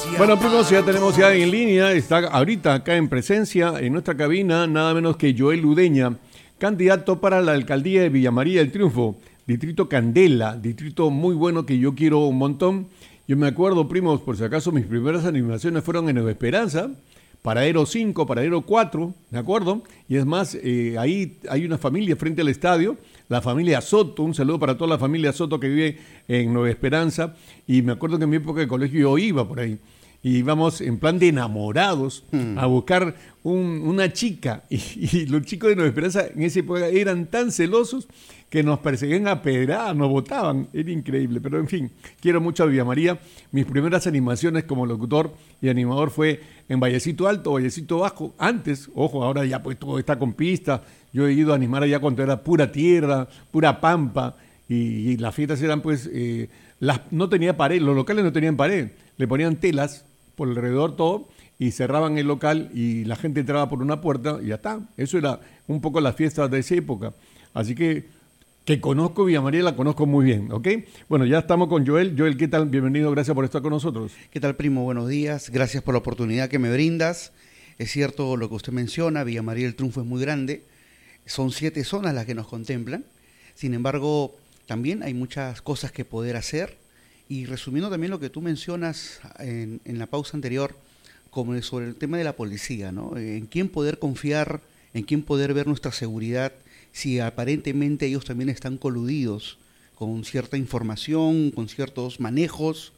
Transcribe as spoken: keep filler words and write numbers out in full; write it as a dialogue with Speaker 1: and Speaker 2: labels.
Speaker 1: Bueno, primos, ya tenemos ya en línea, está ahorita acá en presencia, en nuestra cabina, nada menos que Joel Udeña, candidato para la alcaldía de Villa María del Triunfo, distrito Candela, distrito muy bueno que yo quiero un montón. Yo me acuerdo, primos, por si acaso, mis primeras animaciones fueron en Nueva Esperanza, Paradero cinco, Paradero cuatro, ¿de acuerdo? Y es más, eh, ahí hay una familia frente al estadio, la familia Soto, un saludo para toda la familia Soto que vive en Nueva Esperanza, y me acuerdo que en mi época de colegio yo iba por ahí, y íbamos en plan de enamorados hmm. a buscar un, una chica, y, y los chicos de Nueva Esperanza en esa época eran tan celosos que nos perseguían a pedradas, nos botaban, era increíble, pero en fin, quiero mucho a Villa María. Mis primeras animaciones como locutor y animador fue en Vallecito Alto, Vallecito Bajo, antes, ojo, ahora ya pues todo está con pista, yo he ido a animar allá cuando era pura tierra, pura pampa, y, y las fiestas eran pues, eh, las, no tenía pared, los locales no tenían pared, le ponían telas por alrededor todo, y cerraban el local y la gente entraba por una puerta y ya está, eso era un poco las fiestas de esa época, así que que conozco Villa María, la conozco muy bien, ¿ok? Bueno, ya estamos con Joel. Joel, ¿qué tal? Bienvenido, gracias por estar con nosotros.
Speaker 2: ¿Qué tal, primo? Buenos días, gracias por la oportunidad que me brindas. Es cierto lo que usted menciona, Villa María del Triunfo es muy grande, son siete zonas las que nos contemplan, sin embargo, también hay muchas cosas que poder hacer, y resumiendo también lo que tú mencionas en, en la pausa anterior, como sobre el tema de la policía, ¿no? En quién poder confiar, en quién poder ver nuestra seguridad, si aparentemente ellos también están coludidos con cierta información, con ciertos manejos